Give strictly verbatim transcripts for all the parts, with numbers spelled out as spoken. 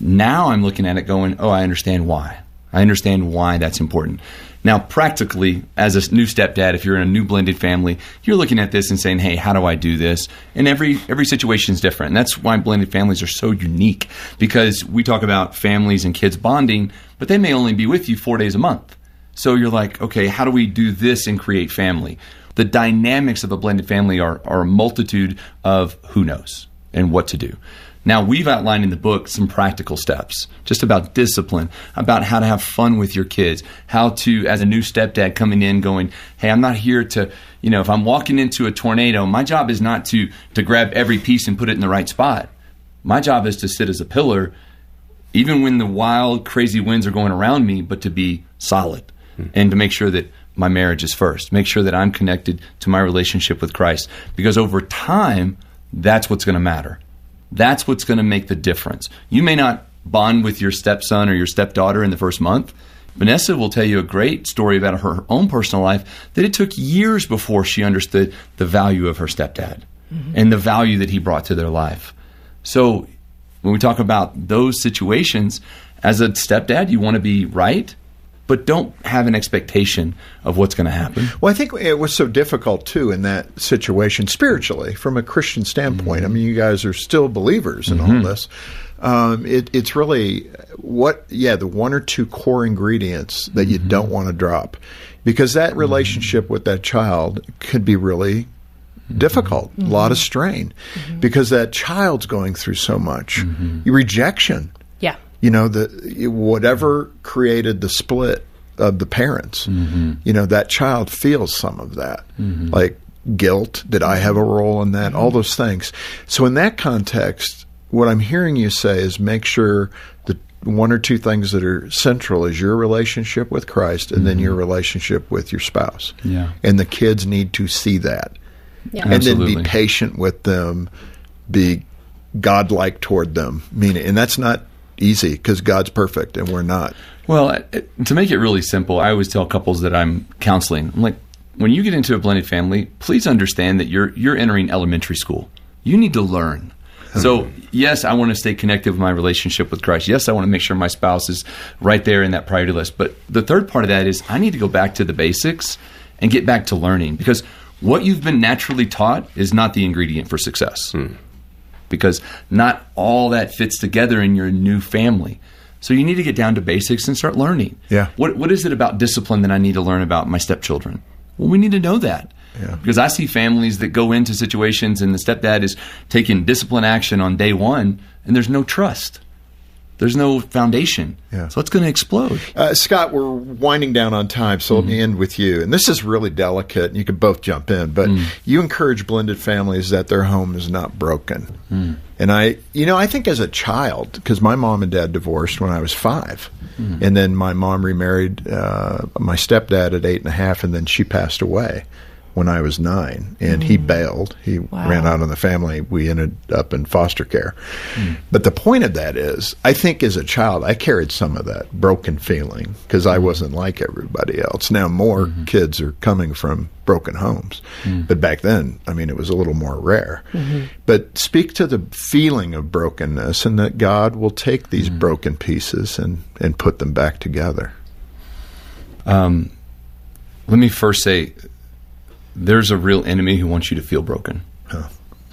Now I'm looking at it going, oh, I understand why. I understand why that's important. Now, practically, as a new stepdad, if you're in a new blended family, you're looking at this and saying, hey, how do I do this? And every every situation is different. And that's why blended families are so unique, because we talk about families and kids bonding, but they may only be with you four days a month. So you're like, okay, how do we do this and create family? The dynamics of a blended family are, are a multitude of who knows and what to do. Now, we've outlined in the book some practical steps, just about discipline, about how to have fun with your kids, how to, as a new stepdad coming in going, hey, I'm not here to, you know, if I'm walking into a tornado, my job is not to to grab every piece and put it in the right spot. My job is to sit as a pillar, even when the wild, crazy winds are going around me, but to be solid hmm. and to make sure that my marriage is first, make sure that I'm connected to my relationship with Christ, because over time, that's what's going to matter. That's what's going to make the difference. You may not bond with your stepson or your stepdaughter in the first month. Vanessa will tell you a great story about her own personal life, that it took years before she understood the value of her stepdad mm-hmm. and the value that he brought to their life. So when we talk about those situations, as a stepdad, you want to be right, but don't have an expectation of what's going to happen. Well, I think it was so difficult, too, in that situation, spiritually, from a Christian standpoint. Mm-hmm. I mean, you guys are still believers in mm-hmm. all this. Um, it, it's really what, yeah, the one or two core ingredients that mm-hmm. you don't want to drop, because that relationship mm-hmm. with that child could be really mm-hmm. difficult, mm-hmm. a lot of strain, mm-hmm. because that child's going through so much. Mm-hmm. Rejection. Yeah. You know, the whatever created the split of the parents, mm-hmm. you know, that child feels some of that. Mm-hmm. Like guilt, did I have a role in that? Mm-hmm. All those things. So in that context, what I'm hearing you say is make sure the one or two things that are central is your relationship with Christ and mm-hmm. then your relationship with your spouse. Yeah. And the kids need to see that. Yeah. And Absolutely. then be patient with them, be godlike toward them. Meaning, and that's not easy because God's perfect and we're not. Well, to make it really simple, I always tell couples that I'm counseling, I'm like, when you get into a blended family, please understand that you're you're entering elementary school. You need to learn. So, yes, I want to stay connected with my relationship with Christ. Yes, I want to make sure my spouse is right there in that priority list. But the third part of that is I need to go back to the basics and get back to learning, because what you've been naturally taught is not the ingredient for success. Hmm. Because not all that fits together in your new family. So you need to get down to basics and start learning. Yeah. What What is it about discipline that I need to learn about my stepchildren? Well, we need to know that. Yeah. Because I see families that go into situations and the stepdad is taking discipline action on day one and there's no trust. There's no foundation. Yeah. So it's going to explode. Uh, Scott, we're winding down on time, so mm-hmm. let me end with you. And this is really delicate, and you can both jump in. But mm. you encourage blended families that their home is not broken. Mm. And I, you know, I think as a child, because my mom and dad divorced when I was five. Mm. And then my mom remarried uh, my stepdad at eight and a half, and then she passed away when I was nine, and mm. he bailed. He wow. ran out on the family. We ended up in foster care. Mm. But the point of that is, I think as a child, I carried some of that broken feeling because I wasn't like everybody else. Now more mm-hmm. kids are coming from broken homes. Mm. But back then, I mean, it was a little more rare. Mm-hmm. But speak to the feeling of brokenness and that God will take these mm. broken pieces and, and put them back together. Um, let me first say, there's a real enemy who wants you to feel broken. Huh.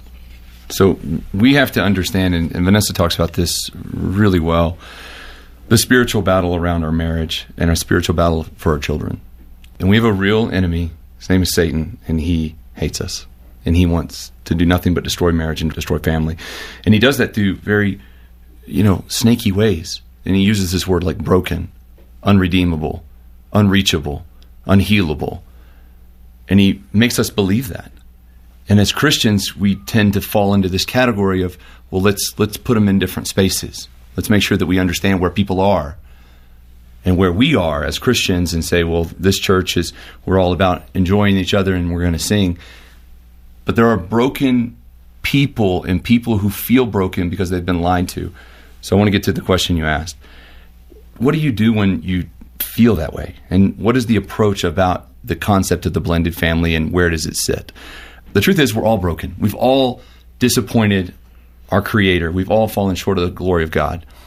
So we have to understand, and, and Vanessa talks about this really well, the spiritual battle around our marriage and our spiritual battle for our children. And we have a real enemy. His name is Satan, and he hates us. And he wants to do nothing but destroy marriage and destroy family. And he does that through very, you know, snaky ways. And he uses this word like broken, unredeemable, unreachable, unhealable. And he makes us believe that. And as Christians, we tend to fall into this category of, well, let's let's put them in different spaces. Let's make sure that we understand where people are and where we are as Christians and say, well, this church is, we're all about enjoying each other and we're going to sing. But there are broken people and people who feel broken because they've been lied to. So I want to get to the question you asked. What do you do when you feel that way? And what is the approach about the concept of the blended family and where does it sit? The truth is we're all broken. We've all disappointed our Creator. We've all fallen short of the glory of God.